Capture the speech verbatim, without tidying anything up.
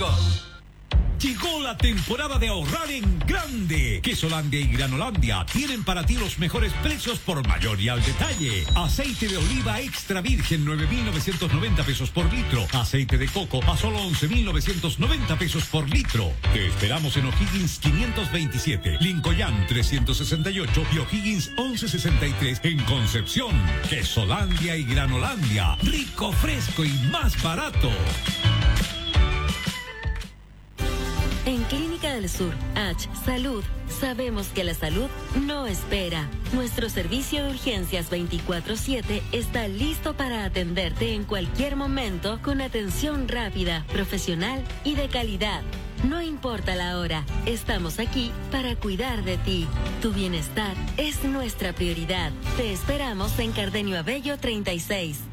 fresco. Llegó la temporada de ahorrar en grande. Quesolandia y Granolandia tienen para ti los mejores precios por mayor y al detalle. Aceite de oliva extra virgen, nueve mil novecientos noventa pesos por litro. Aceite de coco a solo once mil novecientos noventa pesos por litro. Te esperamos en O'Higgins quinientos veintisiete, Lincoln trescientos sesenta y ocho y O'Higgins once sesenta y tres en Concepción. Quesolandia y Granolandia. Rico, fresco y más barato. En Clínica del Sur, H Salud, sabemos que la salud no espera. Nuestro servicio de urgencias veinticuatro siete está listo para atenderte en cualquier momento con atención rápida, profesional y de calidad. No importa la hora, estamos aquí para cuidar de ti. Tu bienestar es nuestra prioridad. Te esperamos en Cardenio Abello treinta y seis.